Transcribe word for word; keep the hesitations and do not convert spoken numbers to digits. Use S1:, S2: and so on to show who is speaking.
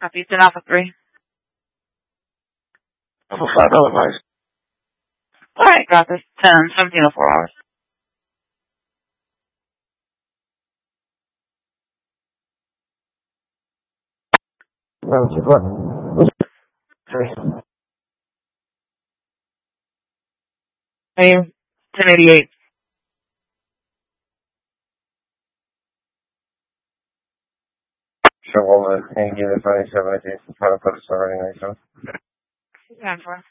S1: Copy, ten Alpha three.
S2: Alpha five, otherwise.
S1: Alright, got this. ten, seventeen oh four hours.
S2: Relative one. Three.
S1: Name, ten eighty-eight.
S2: So we'll uh, hang you the twenty-seven, I think, to try to put a starting nation.
S1: ten four.